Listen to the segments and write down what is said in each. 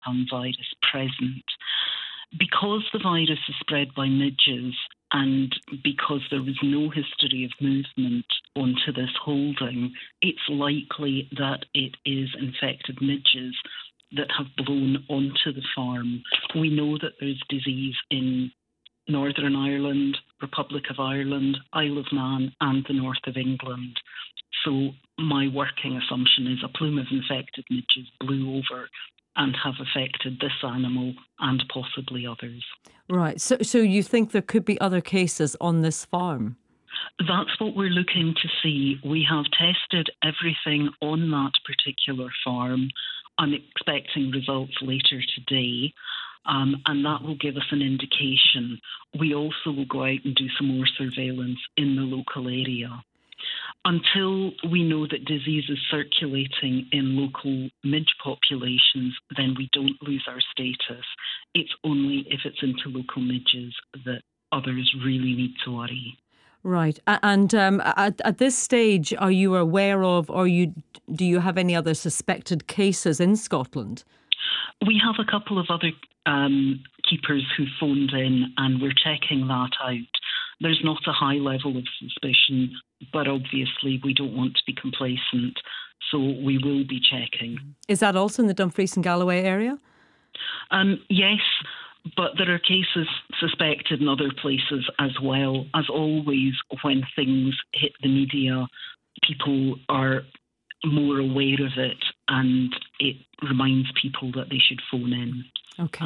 virus present. Because the virus is spread by midges and because there was no history of movement onto this holding, it's likely that it is infected midges that have blown onto the farm. We know that there's disease in Northern Ireland, Republic of Ireland, Isle of Man and the north of England. So my working assumption is a plume of infected midges blew over and have affected this animal and possibly others. Right. So you think there could be other cases on this farm? That's what we're looking to see. We have tested everything on that particular farm. I'm expecting results later today, and that will give us an indication. We also will go out and do some more surveillance in the local area. Until we know that disease is circulating in local midge populations, then we don't lose our status. It's only if it's into local midges that others really need to worry. Right. And at this stage, are you aware of, or do you have any other suspected cases in Scotland? We have a couple of other keepers who phoned in and we're checking that out. There's not a high level of suspicion, but obviously we don't want to be complacent, so we will be checking. Is that also in the Dumfries and Galloway area? Yes, but there are cases suspected in other places as well. As always, when things hit the media, people are more aware of it and it reminds people that they should phone in. Okay.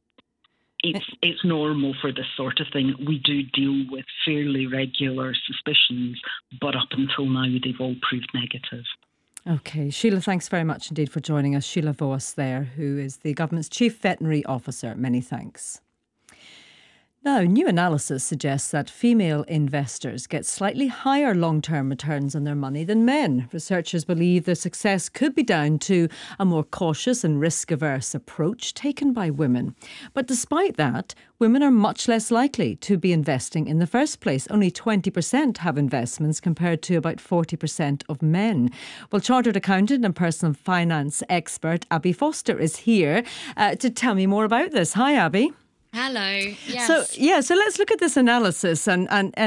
It's normal for this sort of thing. We do deal with fairly regular suspicions, but up until now, they've all proved negative. OK. Sheila, thanks very much indeed for joining us. Sheila Voss there, who is the government's Chief Veterinary Officer. Many thanks. Now, new analysis suggests that female investors get slightly higher long-term returns on their money than men. Researchers believe their success could be down to a more cautious and risk-averse approach taken by women. But despite that, women are much less likely to be investing in the first place. Only 20% have investments compared to about 40% of men. Well, chartered accountant and personal finance expert Abby Foster is here to tell me more about this. Hi, Abby. Hello. Yes. So let's look at this analysis and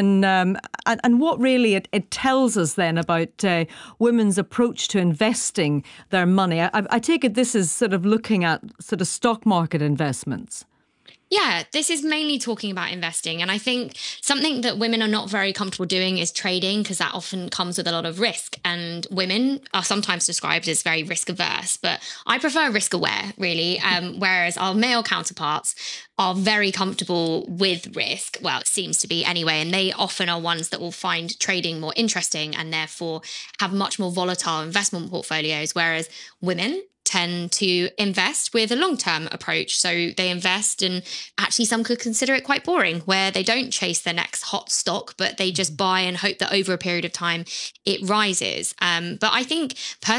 what really it tells us then about women's approach to investing their money. I take it this is sort of looking at sort of stock market investments. Yeah, this is mainly talking about investing. And I think something that women are not very comfortable doing is trading, because that often comes with a lot of risk. And women are sometimes described as very risk averse, but I prefer risk aware, really. Whereas our male counterparts are very comfortable with risk. Well, it seems to be anyway. And they often are ones that will find trading more interesting and therefore have much more volatile investment portfolios. Whereas women tend to invest with a long-term approach. So they invest, and actually some could consider it quite boring, where they don't chase the next hot stock, but they just buy and hope that over a period of time it rises. But I think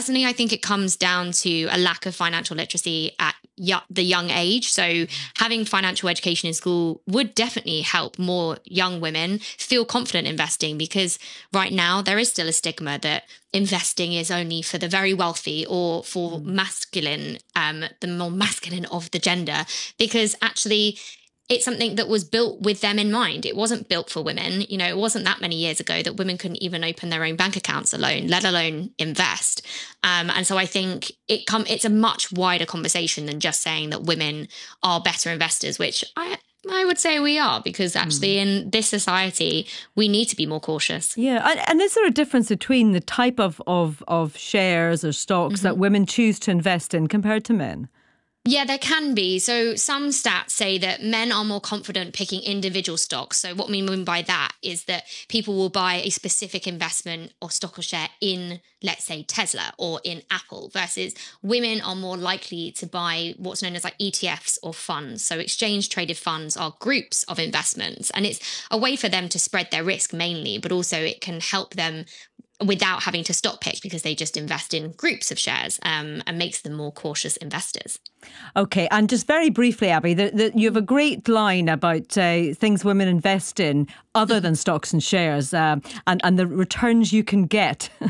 it comes down to a lack of financial literacy at the young age. So having financial education in school would definitely help more young women feel confident investing, because right now there is still a stigma that investing is only for the very wealthy or for masculine, the more masculine of the gender, because actually it's something that was built with them in mind. It wasn't built for women. You know, it wasn't that many years ago that women couldn't even open their own bank accounts alone, let alone invest. And so I think it's a much wider conversation than just saying that women are better investors, which I would say we are, because actually in this society, we need to be more cautious. Yeah. And is there a difference between the type of shares or stocks that women choose to invest in compared to men? Yeah, there can be. So some stats say that men are more confident picking individual stocks. So what we mean by that is that people will buy a specific investment or stock or share in, let's say, Tesla or in Apple, versus women are more likely to buy what's known as like ETFs or funds. So exchange traded funds are groups of investments, and it's a way for them to spread their risk mainly, but also it can help them without having to stock pick, because they just invest in groups of shares, and makes them more cautious investors. OK, and just very briefly, Abby, you have a great line about things women invest in other than stocks and shares, and the returns you can get.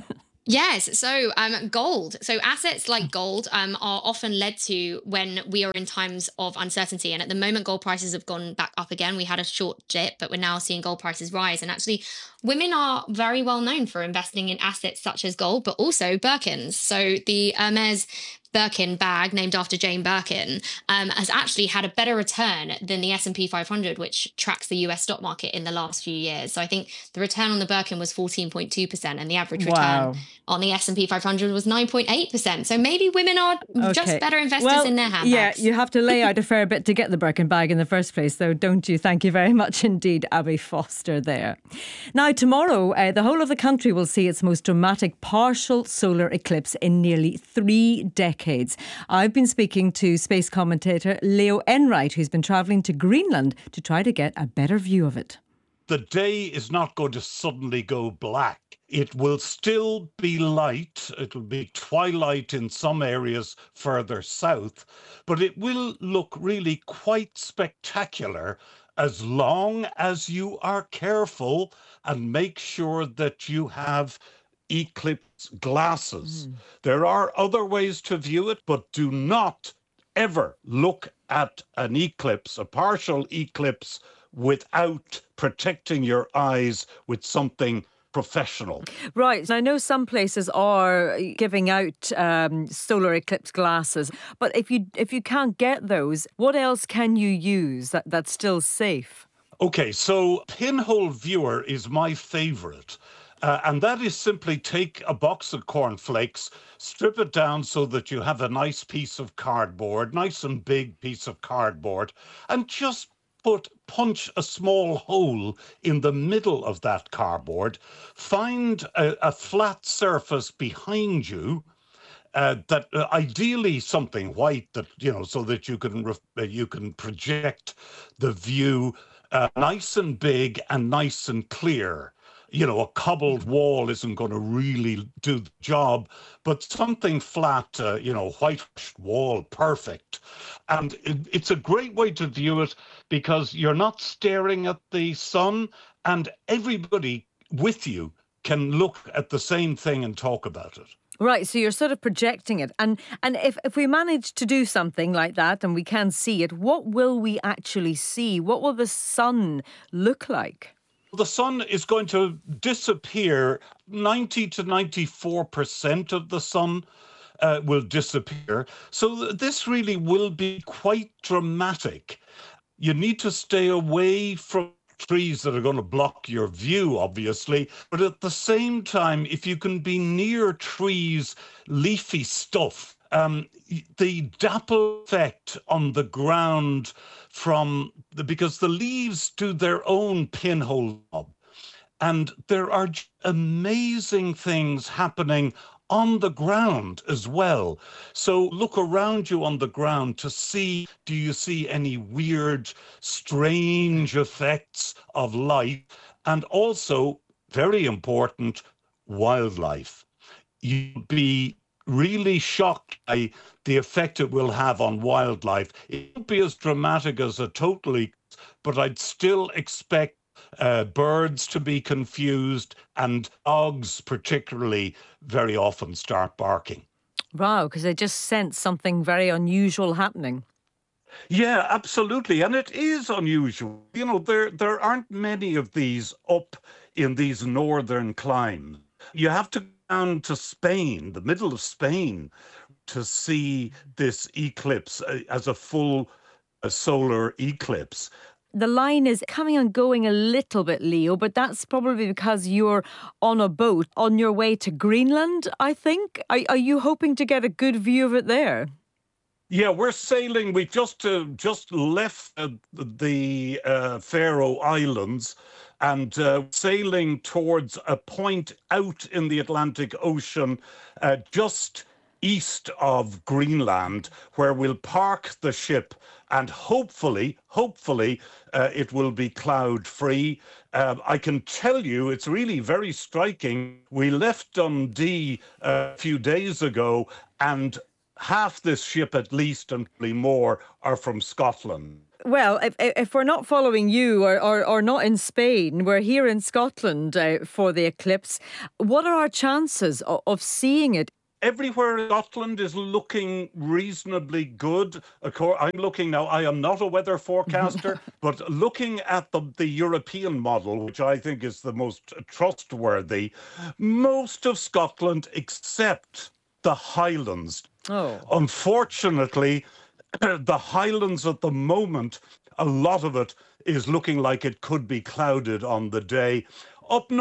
Yes, so gold. So assets like gold are often led to when we are in times of uncertainty. And at the moment, gold prices have gone back up again. We had a short dip, but we're now seeing gold prices rise. And actually, women are very well known for investing in assets such as gold, but also Birkins. So the Hermes Birkin bag, named after Jane Birkin, has actually had a better return than the S&P 500, which tracks the US stock market in the last few years. So I think the return on the Birkin was 14.2%, and the average return Wow. on the S&P 500 was 9.8%. So maybe women are just Okay. better investors Well, in their handbags. yeah, you have to lay out a fair bit to get the Birkin bag in the first place, though, don't you? Thank you very much indeed, Abby Foster there. Now, tomorrow, the whole of the country will see its most dramatic partial solar eclipse in nearly 3 decades. I've been speaking to space commentator Leo Enright, who's been travelling to Greenland to try to get a better view of it. The day is not going to suddenly go black. It will still be light. It will be twilight in some areas further south, but it will look really quite spectacular as long as you are careful and make sure that you have eclipse glasses. There are other ways to view it, but do not ever look at an eclipse, a partial eclipse, without protecting your eyes with something professional. Right. I know some places are giving out solar eclipse glasses, but if you can't get those, what else can you use that's still safe? Okay, so Pinhole Viewer is my favorite. And that is simply take a box of cornflakes, strip it down so that you have a nice piece of cardboard, nice and big piece of cardboard, and just punch a small hole in the middle of that cardboard. Find a flat surface behind you. That ideally something white, that so that you can project the view nice and big and nice and clear. A cobbled wall isn't going to really do the job, but something flat, whitewashed wall, perfect. And it's a great way to view it because you're not staring at the sun, and everybody with you can look at the same thing and talk about it. Right, so you're sort of projecting it. And if we manage to do something like that and we can see it, what will we actually see? What will the sun look like? The sun is going to disappear. 90 to 94% of the sun will disappear. So this really will be quite dramatic. You need to stay away from trees that are going to block your view, obviously. But at the same time, if you can be near trees, leafy stuff, the dapple effect on the ground because the leaves do their own pinhole job. And there are amazing things happening on the ground as well. So look around you on the ground to see, do you see any weird, strange effects of light? And also, very important, wildlife. You'd be really shocked by the effect it will have on wildlife. It won't be as dramatic as a total eclipse, but I'd still expect birds to be confused, and dogs particularly very often start barking. Wow, because they just sense something very unusual happening. Yeah, absolutely. And it is unusual. There aren't many of these up in these northern climes. You have to go down to Spain, the middle of Spain, to see this eclipse as a full solar eclipse. The line is coming and going a little bit, Leo, but that's probably because you're on a boat on your way to Greenland, I think. Are you hoping to get a good view of it there? Yeah, we're sailing. We just left the Faroe Islands and sailing towards a point out in the Atlantic Ocean, just east of Greenland, where we'll park the ship, and hopefully it will be cloud-free. I can tell you it's really very striking. We left Dundee a few days ago, and half this ship at least, and probably more, are from Scotland. Well, if we're not following you or not in Spain, we're here in Scotland for the eclipse. What are our chances of seeing it? Everywhere in Scotland is looking reasonably good. Of course, I'm looking now, I am not a weather forecaster, but looking at the European model, which I think is the most trustworthy, most of Scotland except the Highlands. Oh. Unfortunately, the Highlands at the moment, a lot of it is looking like it could be clouded on the day. Up north,